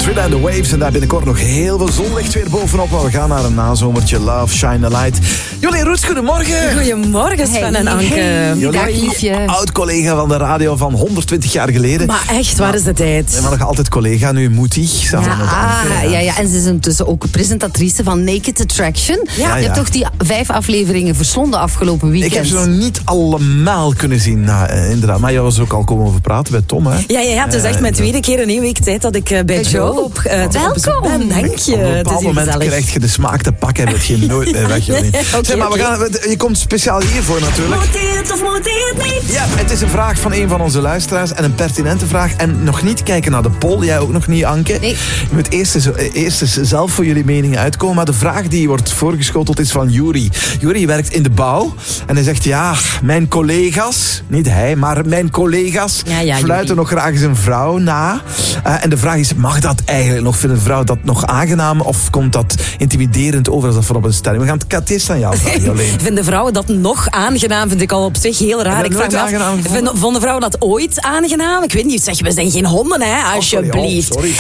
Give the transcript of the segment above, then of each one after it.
Thriller and the Waves. En daar binnenkort nog heel veel zonlicht weer bovenop. Maar we gaan naar een nazomertje. Love, Shine a Light. Jolien Roets, goedemorgen. Goedemorgen, Sven en Anke. Jolien, oud-collega van de radio van 120 jaar geleden. Maar echt, waar is de tijd? En we nog altijd collega, nu Moetie. Samen met Anke. Ja, en ze is intussen ook presentatrice van Naked Attraction. Ja. Je hebt toch die 5 afleveringen verslonden afgelopen weekend? Ik heb ze nog niet allemaal kunnen zien, inderdaad. Maar je was ook al komen over praten bij Tom, hè? Ja, het is echt mijn tweede keer in 1 week tijd dat ik bij Joe op bezoek ben. Dank je. Op een bepaald moment krijg je de smaak te pakken en dat je nooit meer weg, Jolien. Zeg maar, je komt speciaal hiervoor natuurlijk. Moet het of moet het niet? Ja, het is een vraag van een van onze luisteraars en een pertinente vraag. En nog niet kijken naar de poll, jij ook nog niet, Anke. Nee. Je moet eerst eens zelf voor jullie mening uitkomen. Maar de vraag die wordt voorgeschoteld is van Juri. Juri werkt in de bouw en hij zegt, ja, mijn collega's, niet hij, maar mijn collega's fluiten nog graag eens een vrouw na. En de vraag is, mag dat eigenlijk nog? Vindt een vrouw dat nog aangenaam of komt dat intimiderend over als dat voor op een stelling? We gaan het eerst aan jou vragen, Jolien. Vinden vrouwen dat nog aangenaam? Vind ik al op zich heel raar. Ik vraag me af, vonden vrouwen dat ooit aangenaam? Ik weet niet, zeg, we zijn geen honden, hè, alsjeblieft. Sorry.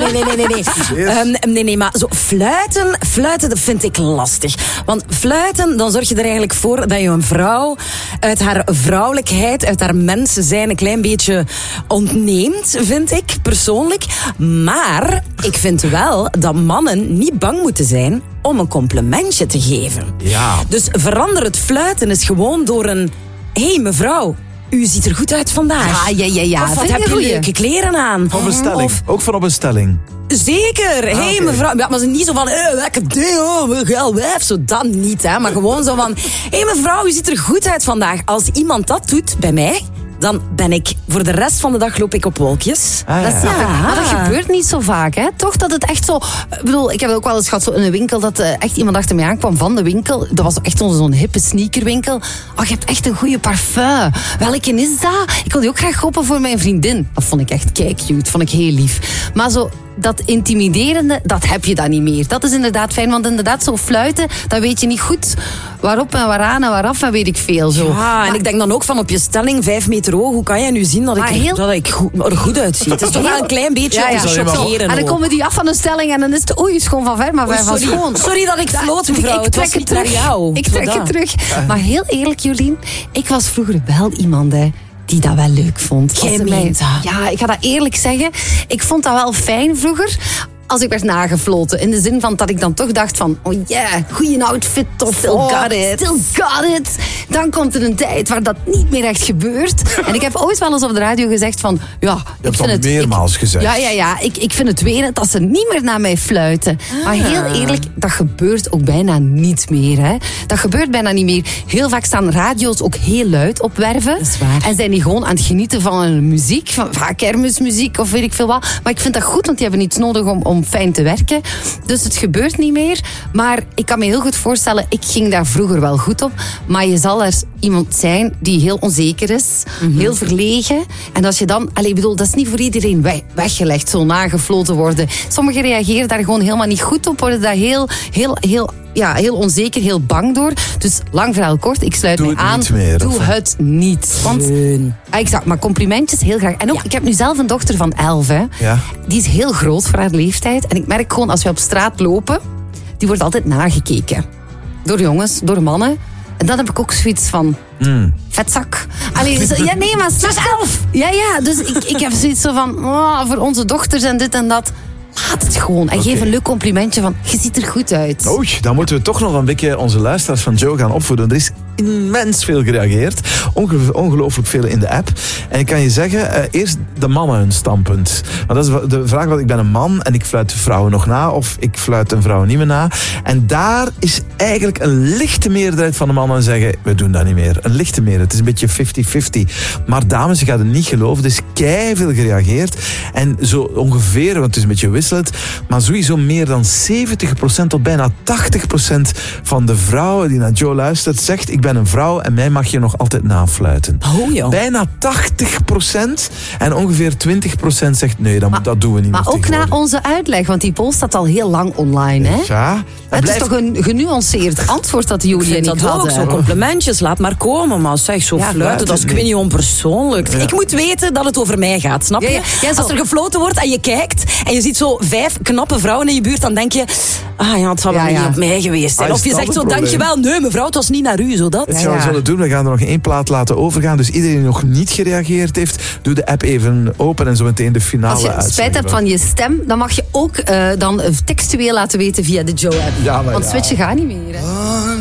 Nee, maar zo fluiten, dat vind ik lastig. Want fluiten, dan zorg je er eigenlijk voor dat je een vrouw uit haar vrouwelijkheid, uit haar mensen zijn een klein beetje ontneemt, vind ik persoonlijk. Maar ik vind wel dat mannen niet bang moeten zijn om een complimentje te geven. Ja. Dus verander het fluiten is gewoon door een... Hé, mevrouw, u ziet er goed uit vandaag. Ja. Of wat heb je leuke kleren aan? Op een stelling. Ook van op een stelling. Zeker. Hé, mevrouw. Ja, maar ze niet zo van, lekker ding, geil wijf. Zo dan niet, hè. Maar gewoon zo van, hé, mevrouw, u ziet er goed uit vandaag. Als iemand dat doet bij mij, dan ben ik, voor de rest van de dag loop ik op wolkjes. Maar dat gebeurt niet zo vaak, hè? Toch dat het echt zo... Ik bedoel, ik heb het ook wel eens gehad zo in een winkel dat echt iemand achter mij aankwam van de winkel. Dat was echt zo'n hippe sneakerwinkel. Oh, je hebt echt een goede parfum. Welke is dat? Ik wil die ook graag kopen voor mijn vriendin. Dat vond ik echt cute. Vond ik heel lief. Maar zo... Dat intimiderende, dat heb je dan niet meer. Dat is inderdaad fijn, want inderdaad zo fluiten, dan weet je niet goed waarop en waaraan en waaraf en weet ik veel. Zo. Ja, en ik denk dan ook van op je stelling 5 meter hoog, hoe kan jij nu zien dat ik er goed uitzie? Het is toch wel een klein beetje om te chockeren. En dan komen die af van een stelling en dan is het oei, schoon van ver, maar ver van schoon. Sorry dat ik floot, mevrouw. Ik trek het terug. Ik trek het terug. Maar heel eerlijk, Jolien, ik was vroeger wel iemand, hè, die dat wel leuk vond. Ja, ik ga dat eerlijk zeggen. Ik vond dat wel fijn vroeger als ik werd nagefloten. In de zin van dat ik dan toch dacht van... Oh yeah, goeie outfit. Of still got it. Dan komt er een tijd waar dat niet meer echt gebeurt. En ik heb ooit wel eens op de radio gezegd van... Ja, je hebt het meermaals gezegd. Ja. Ik vind het weer dat ze niet meer naar mij fluiten. Maar heel eerlijk, dat gebeurt ook bijna niet meer. Hè. Dat gebeurt bijna niet meer. Heel vaak staan radio's ook heel luid op werven. Dat is waar. En zijn die gewoon aan het genieten van een muziek. Van kermismuziek of weet ik veel wat. Maar ik vind dat goed, want die hebben iets nodig om fijn te werken. Dus het gebeurt niet meer. Maar ik kan me heel goed voorstellen, ik ging daar vroeger wel goed op. Maar je zal er iemand zijn die heel onzeker is. Heel verlegen. En als je dan... ik bedoel, dat is niet voor iedereen weggelegd, zo nagefloten worden. Sommigen reageren daar gewoon helemaal niet goed op. Worden daar heel onzeker, heel bang door. Dus lang verhaal kort, ik sluit mij aan. Doe het niet. Want maar complimentjes heel graag. En ook, ik heb nu zelf een dochter van 11. Hè. Ja. Die is heel groot voor haar leeftijd. En ik merk gewoon, als we op straat lopen, die wordt altijd nagekeken. Door jongens, door mannen. En dan heb ik ook zoiets van... Vetzak. Maar straks 11. Ja, dus ik heb zoiets van... voor onze dochters en dit en dat... Laat het gewoon. En geef een leuk complimentje van... Je ziet er goed uit. Oei, dan moeten we toch nog een beetje onze luisteraars van Joe gaan opvoeden. Er is immens veel gereageerd. Ongelooflijk veel in de app. En ik kan je zeggen, eerst de mannen hun standpunt. Want dat is de vraag, want ik ben een man en ik fluit vrouwen nog na. Of ik fluit een vrouw niet meer na. En daar is eigenlijk een lichte meerderheid van de mannen zeggen... We doen dat niet meer. Een lichte meerderheid. Het is een beetje 50-50. Maar dames, je gaat het niet geloven. Er is keiveel gereageerd. En zo ongeveer, want het is een beetje wisselend... maar sowieso meer dan 70% tot bijna 80% van de vrouwen die naar Joe luistert... zegt, ik ben een vrouw en mij mag je nog altijd nafluiten. Oh, ja. Bijna 80% en ongeveer 20% zegt nee, dat doen we niet Maar meer ook na onze uitleg, want die poll staat al heel lang online. Hè? Ja, Het is toch een genuanceerd antwoord dat Julie en ik dat ook, hadden. zo complimentjes, laat maar komen. Maar zeg, zo fluiten, dat is ik weet niet onpersoonlijk. Ja. Ik moet weten dat het over mij gaat, snap je? Ja, zo. Als er gefloten wordt en je kijkt en je ziet zo 5 knappe vrouwen in je buurt, dan denk je, het zal wel niet op mij geweest zijn. Is Of je dat zegt het zo, probleem? dankjewel, nee mevrouw, het was niet naar u, zo dat. Weet je wat we zullen doen? We gaan er nog 1 plaat laten overgaan. Dus iedereen die nog niet gereageerd heeft, doe de app even open en zo meteen de finale Als je uitzending. spijt hebt van je stem, dan mag je ook dan textueel laten weten via de Joe-app. Ja, maar Want ja. switchen gaat niet meer. Hè?